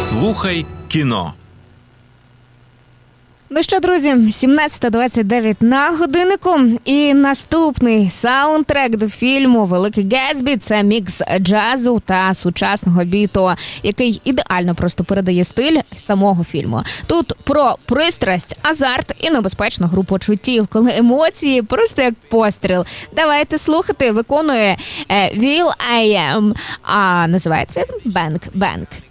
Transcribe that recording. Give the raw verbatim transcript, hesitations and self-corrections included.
Слухай кіно. Ну що, друзі, сімнадцята двадцять дев'ять на годиннику, і наступний саундтрек до фільму «Великий Гетсбі» – це мікс джазу та сучасного біту, який ідеально просто передає стиль самого фільму. Тут про пристрасть, азарт і небезпечну гру почуттів, коли емоції просто як постріл. Давайте слухати, виконує Will I Am, а називається «Bang Bang».